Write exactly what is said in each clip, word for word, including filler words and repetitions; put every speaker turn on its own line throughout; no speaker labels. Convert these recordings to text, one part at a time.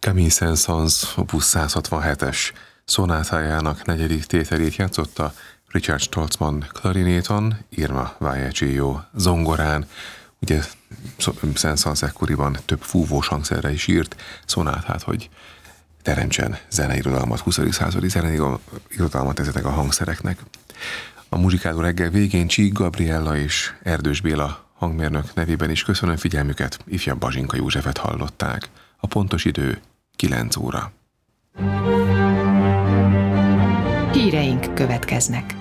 Camille Saint-Saëns opus száz hatvanhetes szonátájának negyedik tételét játszotta Richard Stoltzman klarinéton, Irma Vallecillo zongorán. Ugye Saint-Saëns ekkoriban több fúvós hangszerre is írt szonátát, hogy teremtsen zeneirodalmat, huszadik századi zeneirodalmat ezeknek a hangszereknek. A muzsikáló reggel végén Csík Gabriella és Erdős Béla hangmérnök nevében is köszönöm figyelmüket, ifjabb Bazsinka Józsefet hallották. A pontos idő kilenc óra.
Híreink következnek.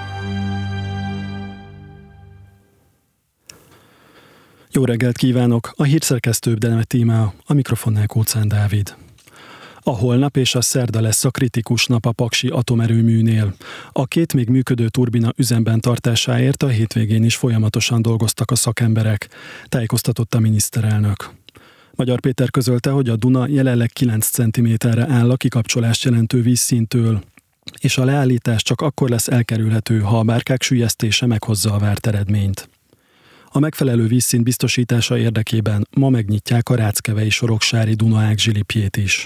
Jó reggelt kívánok! A hírszerkesztő Bdeme Tímea, a mikrofonnál Kóczán Dávid. A holnap és a szerda lesz a kritikus nap a paksi atomerőműnél. A két még működő turbina üzemben tartásáért a hétvégén is folyamatosan dolgoztak a szakemberek, tájékoztatott a miniszterelnök. Magyar Péter közölte, hogy a Duna jelenleg kilenc centiméterre áll a kikapcsolást jelentő vízszintől, és a leállítás csak akkor lesz elkerülhető, ha a bárkák süllyesztése meghozza a várt eredményt. A megfelelő vízszint biztosítása érdekében ma megnyitják a Ráckevei Soroksári Dunaág zsilipjét is.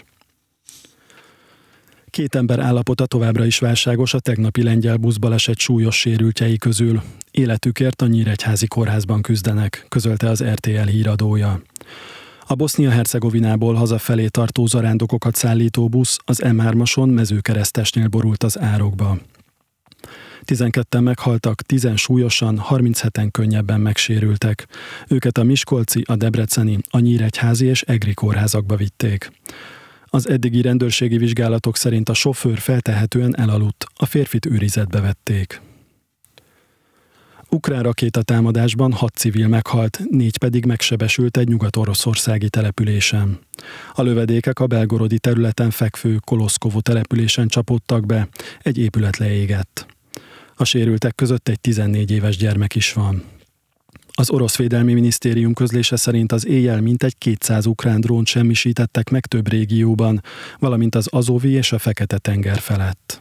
Két ember állapota továbbra is válságos a tegnapi lengyel buszbaleset súlyos sérültjei közül. Életükért a Nyíregyházi kórházban küzdenek, közölte az er té el híradója. A Bosznia-Hercegovinából hazafelé tartó zarándokokat szállító busz az em hármason Mezőkeresztesnél borult az árokba. tizenketten meghaltak, tízen súlyosan, harmincheten könnyebben megsérültek. Őket a miskolci, a debreceni, a nyíregyházi és egri kórházakba vitték. Az eddigi rendőrségi vizsgálatok szerint a sofőr feltehetően elaludt, a férfit őrizetbe vették. Ukrán rakétatámadásban hat civil meghalt, négy pedig megsebesült egy nyugat-oroszországi településen. A lövedékek a belgorodi területen fekvő Koloszkovo településen csapódtak be, egy épület leégett. A sérültek között egy tizennégy éves gyermek is van. Az orosz védelmi minisztérium közlése szerint az éjjel mintegy kétszáz ukrán drónt semmisítettek meg több régióban, valamint az Azovi és a Fekete-tenger felett.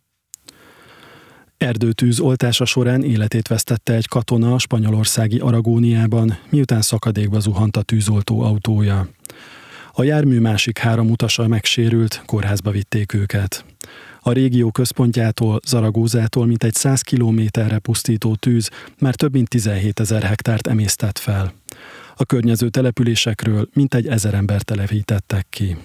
Erdőtűz oltása során életét vesztette egy katona a spanyolországi Aragóniában, miután szakadékba zuhant a tűzoltó autója. A jármű másik három utasa megsérült, kórházba vitték őket. A régió központjától, Zaragózától mintegy száz kilométerre pusztító tűz már több mint tizenhétezer hektárt emésztett fel. A környező településekről mintegy ezer embert telepítettek ki.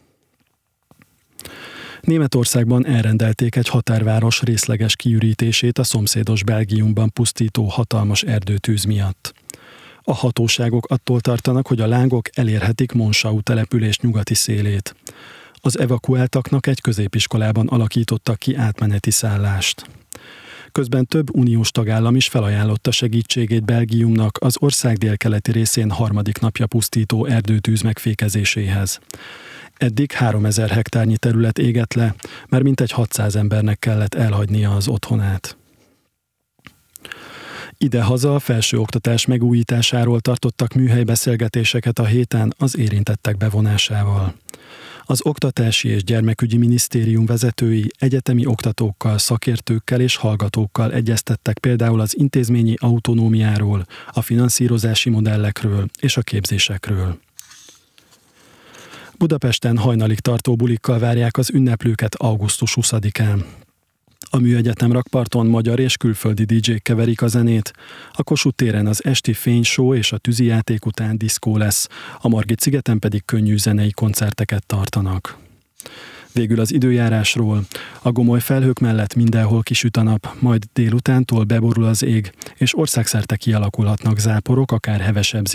Németországban elrendelték egy határváros részleges kiürítését a szomszédos Belgiumban pusztító hatalmas erdőtűz miatt. A hatóságok attól tartanak, hogy a lángok elérhetik Monschau település nyugati szélét. Az evakuáltaknak egy középiskolában alakítottak ki átmeneti szállást. Közben több uniós tagállam is felajánlotta segítségét Belgiumnak az ország délkeleti részén harmadik napja pusztító erdőtűz megfékezéséhez. Eddig háromezer hektárnyi terület égett le, már mintegy hatszáz embernek kellett elhagynia az otthonát. Idehaza a felsőoktatás megújításáról tartottak műhelybeszélgetéseket a héten az érintettek bevonásával. Az Oktatási és Gyermekügyi Minisztérium vezetői egyetemi oktatókkal, szakértőkkel és hallgatókkal egyeztettek például az intézményi autonómiáról, a finanszírozási modellekről és a képzésekről. Budapesten hajnalig tartó bulikkal várják az ünneplőket augusztus huszadikán. A Műegyetem rakparton magyar és külföldi dé dzsék keverik a zenét, a Kossuth téren az esti fényshow és a tűzijáték után diszkó lesz, a Margit-szigeten pedig könnyű zenei koncerteket tartanak. Végül az időjárásról. A gomoly felhők mellett mindenhol kisüt a nap, majd délutántól beborul az ég, és országszerte kialakulhatnak záporok, akár hevesebb